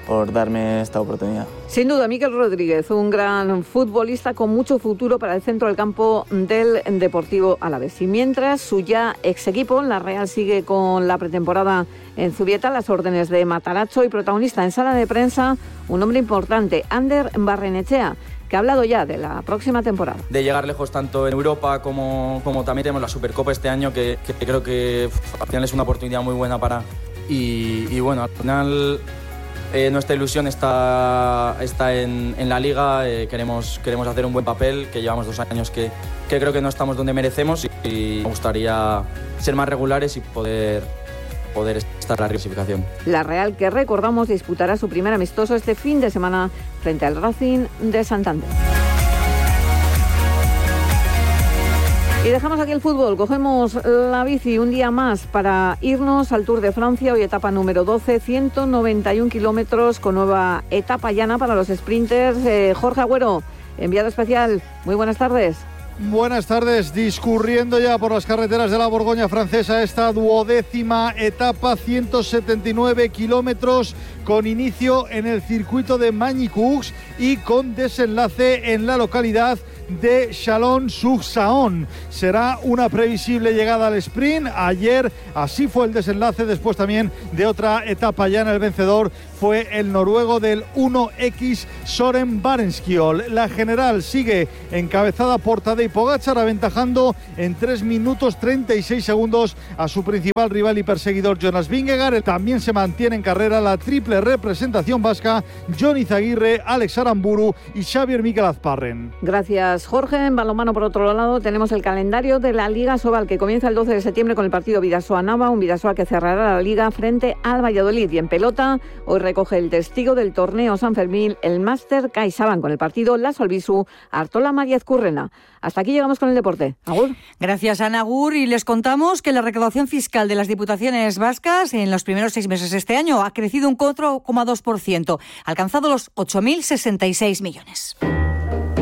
por darme esta oportunidad. Sin duda, Mikel Rodríguez, un gran futbolista con mucho futuro para el centro del campo del Deportivo Alavés. Y mientras su ya ex equipo, la Real, sigue con la pretemporada en Zubieta, las órdenes de Matarazzo, y protagonista en sala de prensa, un hombre importante, Ander Barrenechea, que ha hablado ya de la próxima temporada. De llegar lejos tanto en Europa como, como también tenemos la Supercopa este año, que, que creo que uf, al final es una oportunidad muy buena para... Y, y bueno, al final eh, nuestra ilusión está, está en, en la Liga, eh, queremos, queremos hacer un buen papel, que llevamos dos años que, que creo que no estamos donde merecemos, y, y me gustaría ser más regulares y poder... poder estar en la clasificación. La Real, que recordamos, disputará su primer amistoso este fin de semana frente al Racing de Santander. Y dejamos aquí el fútbol, cogemos la bici un día más para irnos al Tour de Francia, hoy etapa número doce, ciento noventa y un kilómetros con nueva etapa llana para los sprinters. Eh, Jorge Agüero, enviado especial, muy buenas tardes. Buenas tardes, discurriendo ya por las carreteras de la Borgoña francesa esta duodécima etapa, ciento setenta y nueve kilómetros, con inicio en el circuito de Magny-Cours y con desenlace en la localidad de Chalon-sur-Saône. Será una previsible llegada al sprint. Ayer así fue el desenlace, después también de otra etapa llana. El vencedor fue el noruego del uno equis Søren Barenskiol. La general sigue encabezada por Tadej Pogačar, aventajando en tres minutos treinta y seis segundos a su principal rival y perseguidor Jonas Vingegaard. También se mantiene en carrera la triple representación vasca: Jon Izagirre, Alex Aramburu y Xavier Mikel Azparren. Gracias, Jorge. En balonmano, por otro lado, tenemos el calendario de la Liga Sobal, que comienza el doce de septiembre con el partido Bidasoa-Nava, un Bidasoa que cerrará la Liga frente al Valladolid. Y en pelota, hoy recoge el testigo del torneo San Fermín, el máster CaixaBank, con el partido La Solbisu Artola Mariez Currena. Hasta aquí llegamos con el deporte. Agur. Gracias, Ana Agur. Y les contamos que la recaudación fiscal de las diputaciones vascas en los primeros seis meses de este año ha crecido un cuatro coma dos por ciento, alcanzado los ocho mil sesenta y seis millones.